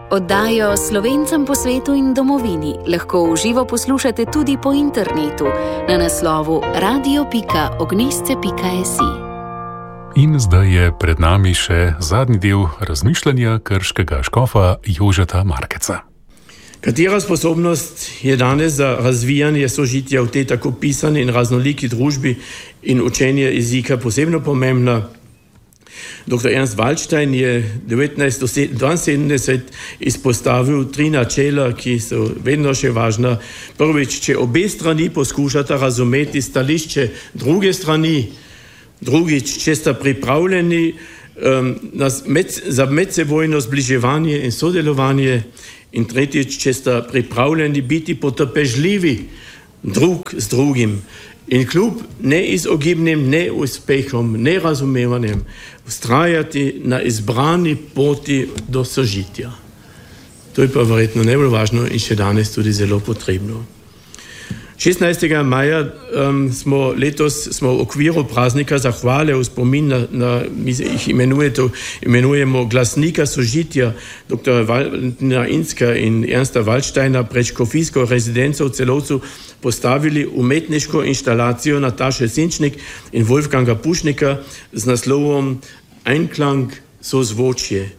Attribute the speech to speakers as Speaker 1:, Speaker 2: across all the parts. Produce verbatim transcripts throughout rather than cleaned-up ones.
Speaker 1: Oddajo Slovencem po svetu in domovini lahko v živo poslušate tudi po internetu na naslovu radio pika ognješce pika si.
Speaker 2: In zdaj je pred nami še zadnji del razmišljanja krškega škofa Jožeta Markeca.
Speaker 3: Katera sposobnost je danes za razvijanje sožitja v tej tako pisani in raznoliki družbi in učenje jezika posebno pomembna? Doktor Ernst Waldstein je devetnajststo dvainsedemdeset izpostavil tri načela, ki so vedno še važna. Prvič, če obe strani poskušata razumeti stališče druge strani. Drugič, če sta pripravljeni um, med, za medsebojno zbliževanje in sodelovanje. In tretjič, če sta pripravljeni biti potrpežljivi drug z drugim. In kljub neizogibnim neuspehom, nerazumevanjem, ustrajati na izbrani poti do sožitja. To je pa verjetno najbolj važno in še danes tudi zelo potrebno. šestnajstega maja um, smo letos smo v okviru praznika zahvale v spomin na, na mi jih imenujete, imenujemo glasnika sožitja doktora Valentina Inzka in Ernsta Waldsteina pred škofijsko rezidenco v Celovcu postavili umetniško inštalacijo Nataše Sinčnik in Wolfganga Pušnika z naslovom Einklang sozvočje.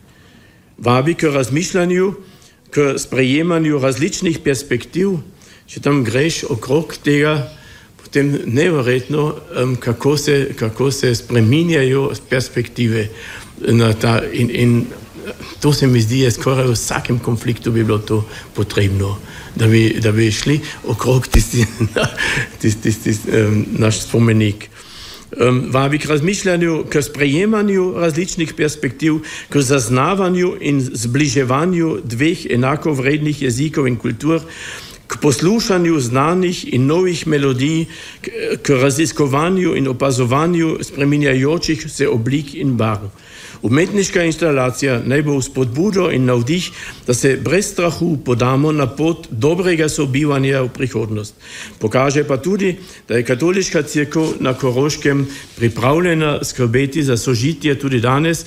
Speaker 3: Vabi k razmišljanju, k sprejemanju različnih perspektiv. Če tam greš okrog tega, potem neverjetno, um, kako se, kako se spreminjajo perspektive. Na ta, in, in to se mi zdi, je skoraj v vsakem konfliktu bi bilo to potrebno, da bi, da bi šli okrog tisti, tisti, tisti, tisti um, naš spomenik. Um, vabi k razmišljanju, k sprejemanju različnih perspektiv, k zaznavanju in zbliževanju dveh enako vrednih jezikov in kultur, k poslušanju znanih in novih melodij, k, k raziskovanju in opazovanju spreminjajočih se oblik in barv. Umetniška instalacija naj bo spodbudo in navdih, da se brez strahu podamo na pot dobrega sobivanja v prihodnost. Pokaže pa tudi, da je katoliška cerkev na Koroškem pripravljena skrbeti za sožitje tudi danes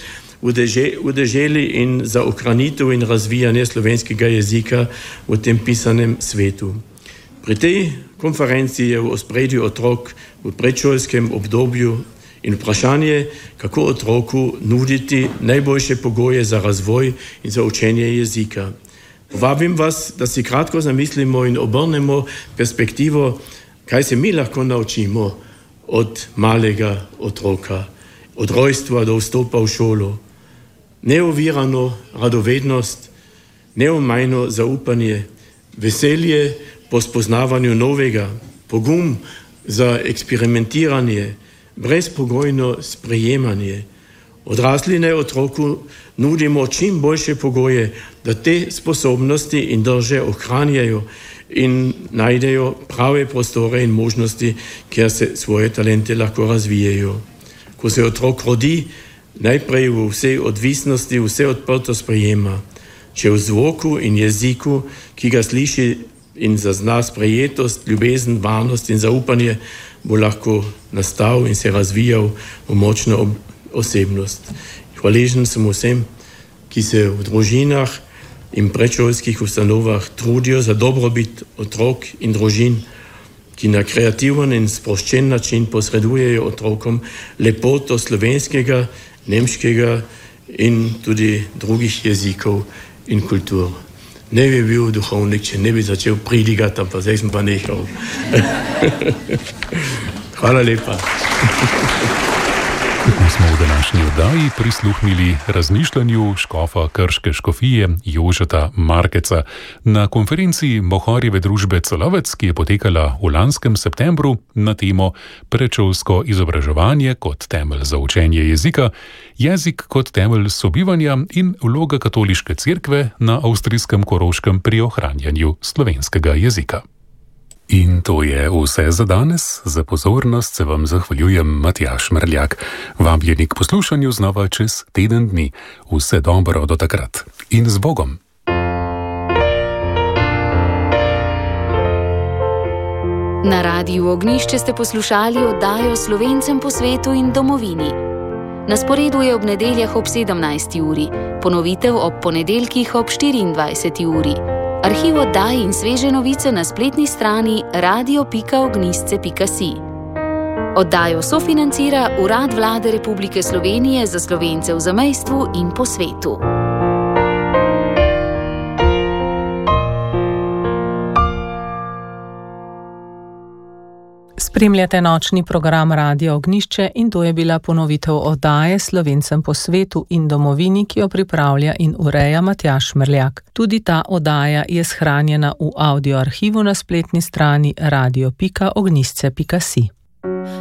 Speaker 3: v deželi in za ohranitev in razvijanje slovenskega jezika v tem pisanem svetu. Pri tej konferenci je v ospredju otrok v predšolskem obdobju in vprašanje, kako otroku nuditi najboljše pogoje za razvoj in za učenje jezika. Povabim vas, da si kratko zamislimo in obrnemo perspektivo, kaj se mi lahko naučimo od malega otroka, od rojstva do vstopa v šolo. Neovirano radovednost, neomajno zaupanje, veselje po spoznavanju novega, pogum za eksperimentiranje, brezpogojno sprejemanje. Odrasli naj otroku nudimo čim boljše pogoje, da te sposobnosti in drže ohranjajo in najdejo prave prostore in možnosti, kjer se svoje talente lahko razvijajo. Ko se otrok rodi, najprej v vsej odvisnosti, vse odprto sprejema. Če v zvoku in jeziku, ki ga sliši in zazna sprejetost, ljubezen, varnost in zaupanje, bo lahko nastal in se razvijal v močno osebnost. Hvaležen sem vsem, ki se v družinah in predšolskih ustanovah trudijo za dobrobit otrok in družin, ki na kreativen in sproščen način posredujejo otrokom lepoto slovenskega, nemškega in tudi drugih jezikov in kultur. Ne bi bil duhovnik, če ne bi začel pridigati, pa zdaj sem pa nehal. Hvala lepa.
Speaker 2: Tako smo v današnji oddaji prisluhnili razmišljanju škofa krške škofije Jožeta Markeca na konferenciji Mohorjeve družbe Celovec, ki je potekala v lanskem septembru na temo predšolsko izobraževanje kot temelj za učenje jezika, jezik kot temelj sobivanja in vloga katoliške cerkve na avstrijskem Koroškem pri ohranjanju slovenskega jezika. In to je vse za danes. Za pozornost se vam zahvaljujem Matjaž Mrljak. Vabljeni k poslušanju znova čez teden dni. Vse dobro do takrat. In z Bogom!
Speaker 1: Na Radiu Ognjišče ste poslušali oddajo Slovencem po svetu in domovini. Na sporedu je ob nedeljah ob sedemnajsti uri, ponovitev ob ponedeljkih ob štiriindvajseti uri. Arhiv oddaj in sveže novice na spletni strani radio pika ognjisce pika si. Oddajo sofinancira Urad Vlade Republike Slovenije za Slovence v zamejstvu in po svetu.
Speaker 4: Spremljate nočni program Radio Ognjišče in to je bila ponovitev oddaje Slovencem po svetu in domovini, ki jo pripravlja in ureja Matjaž Merljak. Tudi ta oddaja je shranjena v audio arhivu na spletni strani radio pika ognjisce pika si.